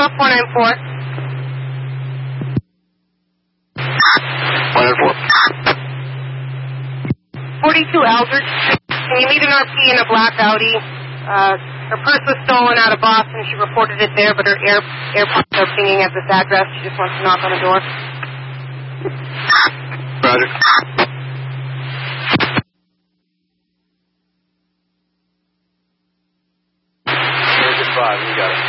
South 494. 194. 42 Aldrich. Can you meet an RP in a black Audi? Her purse was stolen out of Boston. She reported it there, but her AirPods are pinging at this address. She just wants to knock on the door. Roger. 5, you got it.